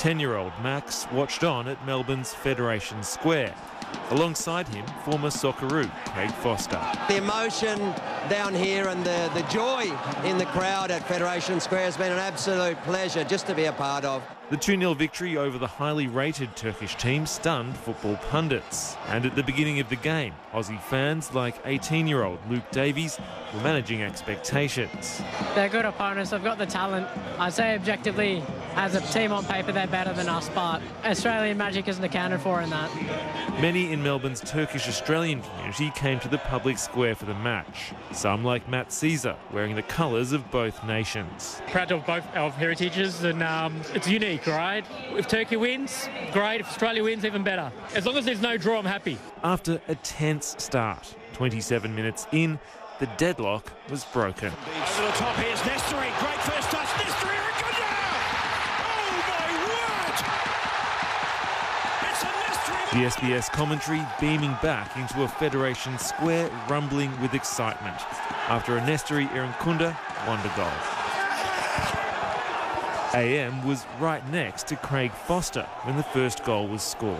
10-year-old Max watched on at Melbourne's Federation Square. Alongside him, former Socceroo Craig Foster. The emotion down here and the joy in the crowd at Federation Square has been an absolute pleasure just to be a part of. The 2-0 victory over the highly rated Turkish team stunned football pundits. And at the beginning of the game, Aussie fans like 18-year-old Luke Davies were managing expectations. They're good opponents, they've got the talent. I'd say objectively, as a team on paper, they're better than us, but Australian magic isn't accounted for in that. Many in Melbourne's Turkish-Australian community came to the public square for the match. Some, like Matt Caesar, wearing the colours of both nations. Proud of both our heritages, and it's unique, right? If Turkey wins, great. If Australia wins, even better. As long as there's no draw, I'm happy. After a tense start, 27 minutes in, the deadlock was broken. Over the top, here's Nestory. Great first touch. Nestory, The SBS commentary beaming back into a Federation Square rumbling with excitement after a Nestory Irankunda wonder goal. AM was right next to Craig Foster when the first goal was scored.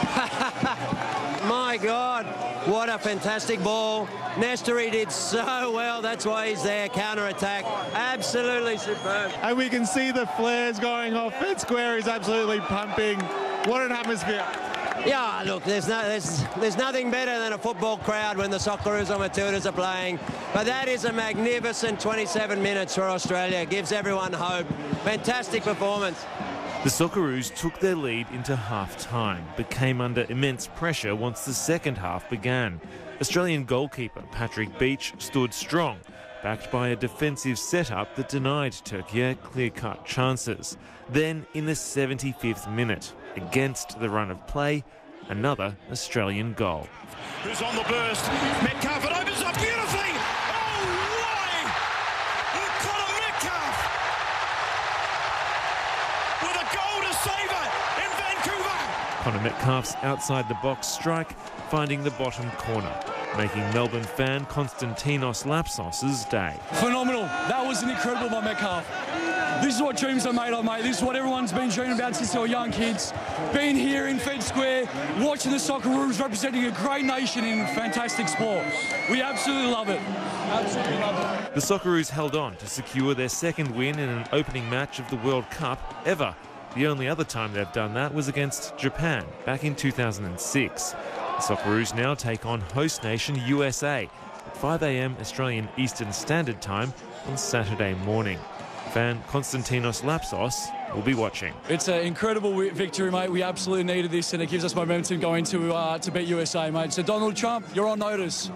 My God, what a fantastic ball. Nestory did so well, that's why he's there, counter-attack, absolutely superb. And we can see the flares going off. Fed Square is absolutely pumping. What an atmosphere. Yeah, look, there's nothing better than a football crowd when the Socceroos or Matildas are playing. But that is a magnificent 27 minutes for Australia. It gives everyone hope. Fantastic performance. The Socceroos took their lead into half-time, but came under immense pressure once the second half began. Australian goalkeeper Patrick Beach stood strong, backed by a defensive setup that denied Turkey clear-cut chances. Then, in the 75th minute, against the run of play, another Australian goal. Who's on the burst? Metcalf, it opens up beautifully! Oh, why? Conor Metcalf! With a goal to save it in Vancouver! Conor Metcalf's outside-the-box strike finding the bottom corner, making Melbourne fan Konstantinos Lapsos's day. Phenomenal. That was an incredible by Metcalf. This is what dreams are made of, mate. This is what everyone's been dreaming about since they were young kids. Being here in Fed Square, watching the Socceroos representing a great nation in fantastic sport. We absolutely love it. Absolutely love it. The Socceroos held on to secure their second win in an opening match of the World Cup ever. The only other time they've done that was against Japan back in 2006. The Socceroos now take on host nation USA at 5 a.m. Australian Eastern Standard Time on Saturday morning. Fan Konstantinos Lapsos will be watching. It's an incredible victory, mate. We absolutely needed this, and it gives us momentum going to beat USA, mate. So Donald Trump, you're on notice.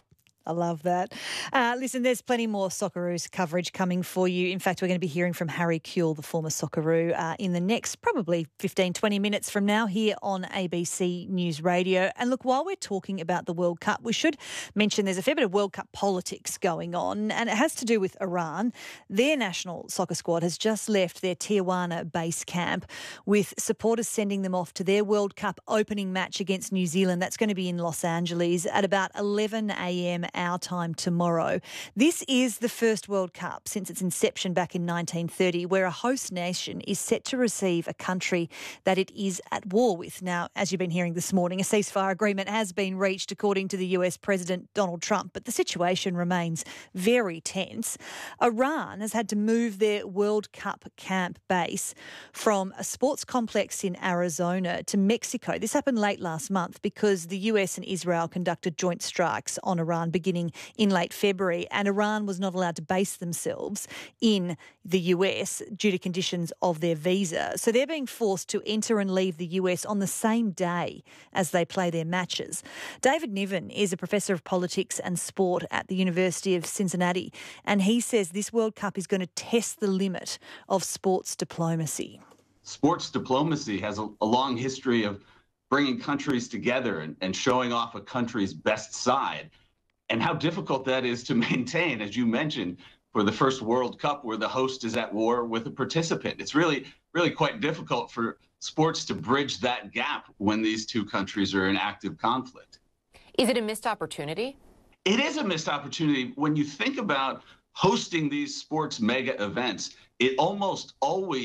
I love that. Listen, there's plenty more Socceroos coverage coming for you. In fact, we're going to be hearing from Harry Kewell, the former Socceroo, in the next probably 15, 20 minutes from now here on ABC News Radio. And look, while we're talking about the World Cup, we should mention there's a fair bit of World Cup politics going on, and it has to do with Iran. Their national soccer squad has just left their Tijuana base camp, with supporters sending them off to their World Cup opening match against New Zealand. That's going to be in Los Angeles at about 11 a.m. our time tomorrow. This is the first World Cup since its inception back in 1930 where a host nation is set to receive a country that it is at war with. Now, as you've been hearing this morning, a ceasefire agreement has been reached according to the US President Donald Trump, but the situation remains very tense. Iran has had to move their World Cup camp base from a sports complex in Arizona to Mexico. This happened late last month because the US and Israel conducted joint strikes on Iran beginning in late February, and Iran was not allowed to base themselves in the US due to conditions of their visa. So they're being forced to enter and leave the US on the same day as they play their matches. David Niven is a professor of politics and sport at the University of Cincinnati, and he says this World Cup is going to test the limit of sports diplomacy. Sports diplomacy has a long history of bringing countries together and showing off a country's best side. And how difficult that is to maintain, as you mentioned, for the first World Cup where the host is at war with a participant. It's really quite difficult for sports to bridge that gap when these two countries are in active conflict. Is it a missed opportunity? It is a missed opportunity. When you think about hosting these sports mega events, it almost always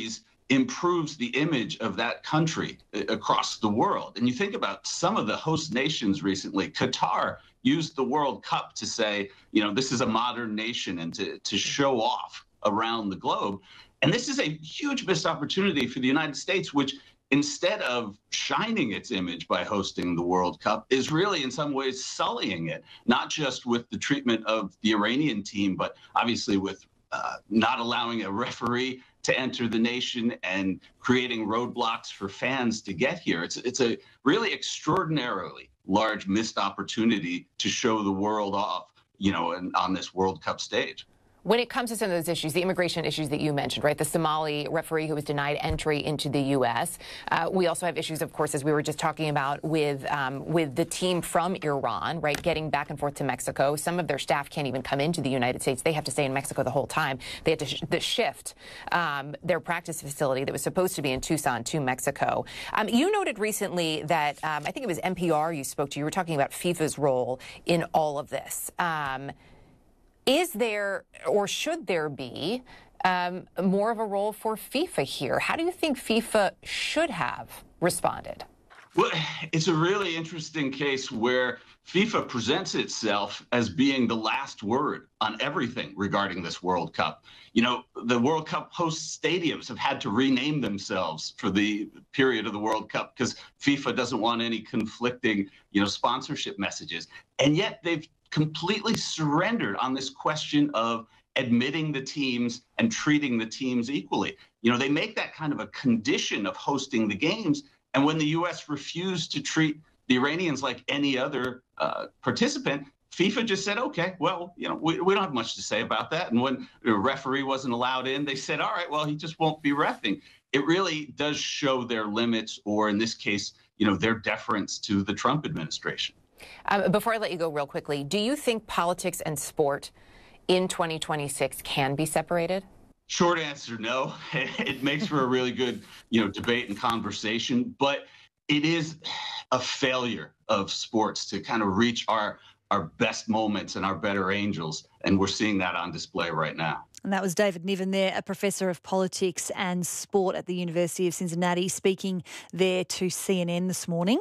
improves the image of that country across the world. And you think about some of the host nations recently. Qatar used the World Cup to say, this is a modern nation and to show off around the globe. And this is a huge missed opportunity for the United States, which instead of shining its image by hosting the World Cup, is really in some ways sullying it, not just with the treatment of the Iranian team, but obviously with not allowing a referee to enter the nation and creating roadblocks for fans to get here. It's a really extraordinarily large missed opportunity to show the world off, on this World Cup stage. When it comes to some of those issues, the immigration issues that you mentioned, right, the Somali referee who was denied entry into the U.S., we also have issues, of course, as we were just talking about with the team from Iran, right, getting back and forth to Mexico. Some of their staff can't even come into the United States. They have to stay in Mexico the whole time. They had to shift their practice facility that was supposed to be in Tucson to Mexico. You noted recently that, I think it was NPR you spoke to, you were talking about FIFA's role in all of this. Is there, or should there be, more of a role for FIFA here? How do you think FIFA should have responded? Well, it's a really interesting case where FIFA presents itself as being the last word on everything regarding this World Cup. The World Cup host stadiums have had to rename themselves for the period of the World Cup because FIFA doesn't want any conflicting, sponsorship messages. And yet they've completely surrendered on this question of admitting the teams and treating the teams equally. They make that kind of a condition of hosting the games. And when the U.S. refused to treat the Iranians like any other participant, FIFA just said, okay, well, we don't have much to say about that. And when the referee wasn't allowed in, they said, all right, well, he just won't be reffing. It really does show their limits, or in this case, their deference to the Trump administration. Before I let you go real quickly, do you think politics and sport in 2026 can be separated? Short answer, no. It makes for a really good, debate and conversation, but it is a failure of sports to kind of reach our best moments and our better angels, and we're seeing that on display right now. And that was David Niven there, a professor of politics and sport at the University of Cincinnati, speaking there to CNN this morning.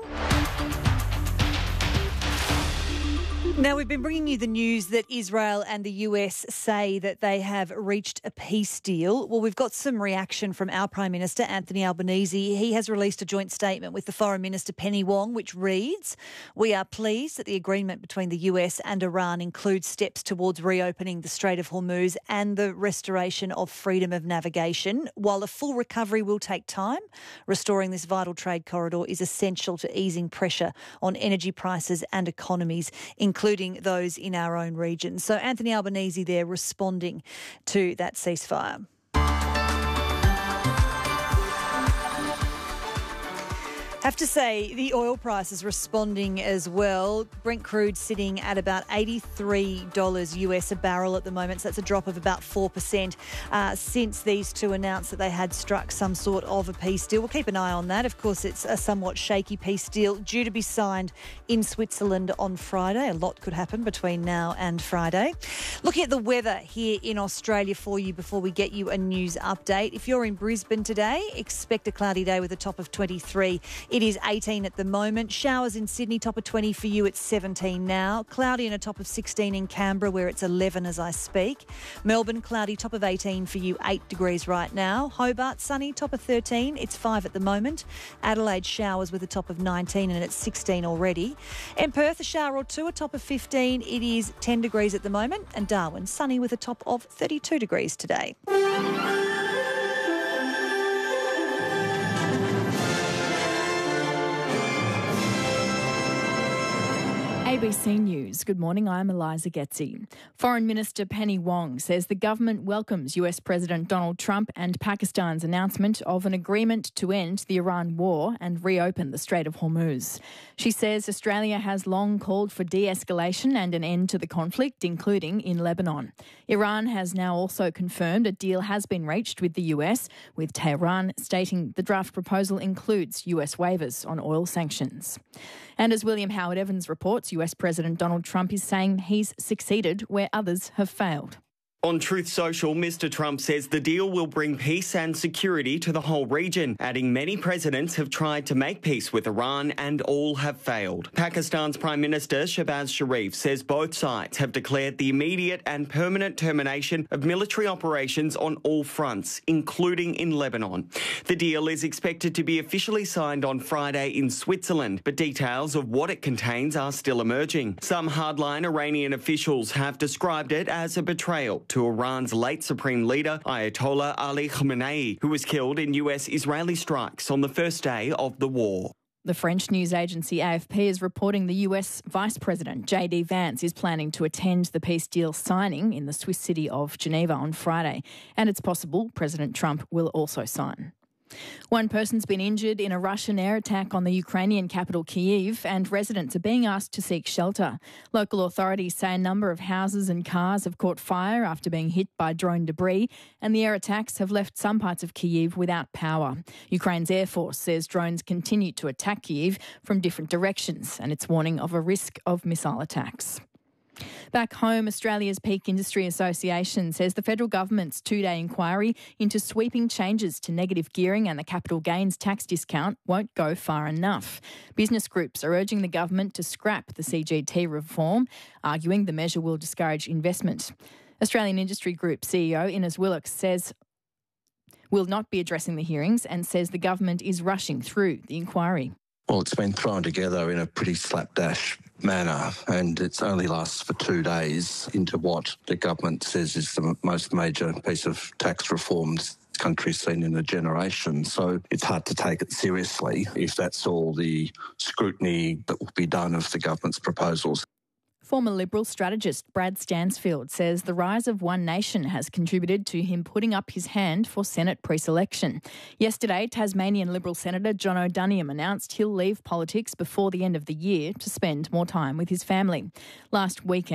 Now, we've been bringing you the news that Israel and the US say that they have reached a peace deal. Well, we've got some reaction from our Prime Minister, Anthony Albanese. He has released a joint statement with the Foreign Minister, Penny Wong, which reads, "We are pleased that the agreement between the US and Iran includes steps towards reopening the Strait of Hormuz and the restoration of freedom of navigation. While a full recovery will take time, restoring this vital trade corridor is essential to easing pressure on energy prices and economies, including those in our own region." So Anthony Albanese there responding to that ceasefire. Have to say, the oil price is responding as well. Brent crude sitting at about $83 US a barrel at the moment. So that's a drop of about 4% since these two announced that they had struck some sort of a peace deal. We'll keep an eye on that. Of course, it's a somewhat shaky peace deal due to be signed in Switzerland on Friday. A lot could happen between now and Friday. Looking at the weather here in Australia for you before we get you a news update. If you're in Brisbane today, expect a cloudy day with a top of 23. It is 18 at the moment. Showers in Sydney, top of 20 for you. It's 17 now. Cloudy and a top of 16 in Canberra, where it's 11 as I speak. Melbourne, cloudy, top of 18 for you, 8 degrees right now. Hobart, sunny, top of 13. It's 5 at the moment. Adelaide, showers with a top of 19 and it's 16 already. In Perth, a shower or two, a top of 15. It is 10 degrees at the moment. And Darwin, sunny with a top of 32 degrees today. ABC News. Good morning, I'm Eliza Getzi. Foreign Minister Penny Wong says the government welcomes US President Donald Trump and Pakistan's announcement of an agreement to end the Iran war and reopen the Strait of Hormuz. She says Australia has long called for de-escalation and an end to the conflict, including in Lebanon. Iran has now also confirmed a deal has been reached with the US, with Tehran stating the draft proposal includes US waivers on oil sanctions. And as William Howard Evans reports, US President Donald Trump is saying he's succeeded where others have failed. On Truth Social, Mr. Trump says the deal will bring peace and security to the whole region, adding many presidents have tried to make peace with Iran and all have failed. Pakistan's Prime Minister Shehbaz Sharif says both sides have declared the immediate and permanent termination of military operations on all fronts, including in Lebanon. The deal is expected to be officially signed on Friday in Switzerland, but details of what it contains are still emerging. Some hardline Iranian officials have described it as a betrayal to Iran's late supreme leader, Ayatollah Ali Khamenei, who was killed in US-Israeli strikes on the first day of the war. The French news agency AFP is reporting the US Vice President JD Vance is planning to attend the peace deal signing in the Swiss city of Geneva on Friday, and it's possible President Trump will also sign. One person's been injured in a Russian air attack on the Ukrainian capital Kyiv, and residents are being asked to seek shelter. Local authorities say a number of houses and cars have caught fire after being hit by drone debris, and the air attacks have left some parts of Kyiv without power. Ukraine's Air Force says drones continue to attack Kyiv from different directions, and it's warning of a risk of missile attacks. Back home, Australia's Peak Industry Association says the federal government's two-day inquiry into sweeping changes to negative gearing and the capital gains tax discount won't go far enough. Business groups are urging the government to scrap the CGT reform, arguing the measure will discourage investment. Australian Industry Group CEO Innes Willox says will not be addressing the hearings and says the government is rushing through the inquiry. Well, it's been thrown together in a pretty slapdash manner, and it only lasts for 2 days into what the government says is the most major piece of tax reform this country's seen in a generation. So it's hard to take it seriously if that's all the scrutiny that will be done of the government's proposals. Former Liberal strategist Brad Stansfield says the rise of One Nation has contributed to him putting up his hand for Senate pre-selection. Yesterday, Tasmanian Liberal Senator John O'Duniam announced he'll leave politics before the end of the year to spend more time with his family. Last week,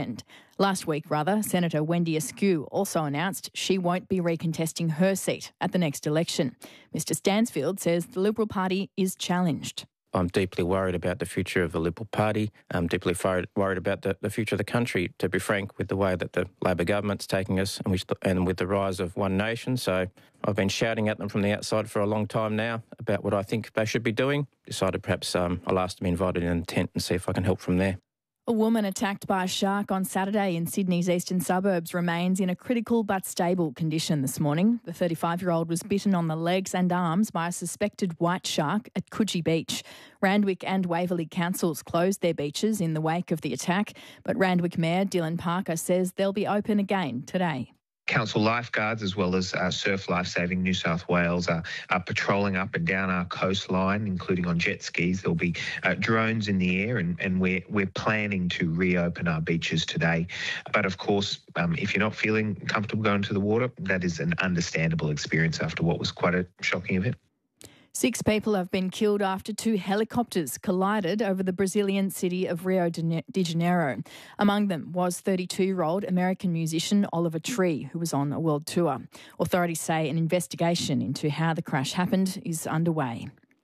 Senator Wendy Askew also announced she won't be recontesting her seat at the next election. Mr Stansfield says the Liberal Party is challenged. I'm deeply worried about the future of the Liberal Party. I'm deeply worried about the future of the country, to be frank, with the way that the Labor government's taking us and with the rise of One Nation. So I've been shouting at them from the outside for a long time now about what I think they should be doing. Decided perhaps I'll ask them to be invited in a tent and see if I can help from there. A woman attacked by a shark on Saturday in Sydney's eastern suburbs remains in a critical but stable condition this morning. The 35-year-old was bitten on the legs and arms by a suspected white shark at Coogee Beach. Randwick and Waverley councils closed their beaches in the wake of the attack, but Randwick Mayor Dylan Parker says they'll be open again today. Council lifeguards as well as Surf Life Saving New South Wales are patrolling up and down our coastline, including on jet skis. There'll be drones in the air, and we're planning to reopen our beaches today. But of course, if you're not feeling comfortable going to the water, that is an understandable experience after what was quite a shocking event. 6 people have been killed after 2 helicopters collided over the Brazilian city of Rio de Janeiro. Among them was 32-year-old American musician Oliver Tree, who was on a world tour. Authorities say an investigation into how the crash happened is underway.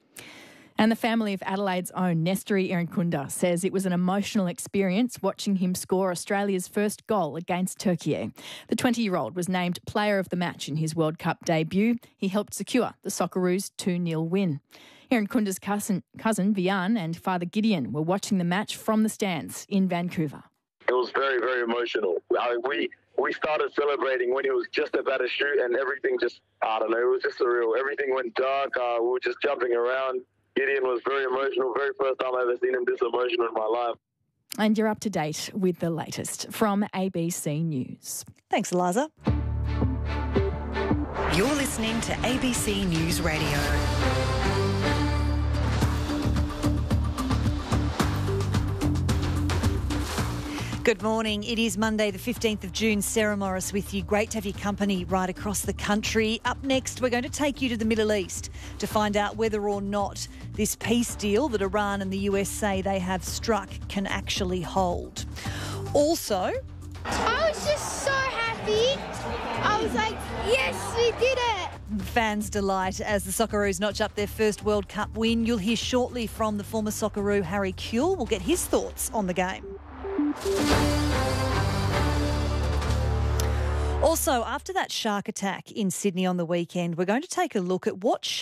And the family of Adelaide's own Nestori Irankunda says it was an emotional experience watching him score Australia's first goal against Turkey. The 20-year-old was named Player of the Match in his World Cup debut. He helped secure the Socceroos' 2-0 win. Irankunda's cousin Vian and father Gideon were watching the match from the stands in Vancouver. It was very, very emotional. We started celebrating when he was just about to shoot, and everything just, I don't know, it was just surreal. Everything went dark. We were just jumping around. Gideon was very emotional. Very first time I've ever seen him this emotional in my life. And you're up to date with the latest from ABC News. Thanks, Eliza. You're listening to ABC News Radio. Good morning. It is Monday, the 15th of June. Sarah Morris with you. Great to have your company right across the country. Up next, we're going to take you to the Middle East to find out whether or not this peace deal that Iran and the US say they have struck can actually hold. Also, I was just so happy. I was like, yes, we did it. Fans' delight as the Socceroos notch up their first World Cup win. You'll hear shortly from the former Socceroo Harry Kewell. We'll get his thoughts on the game. Also, after that shark attack in Sydney on the weekend, we're going to take a look at what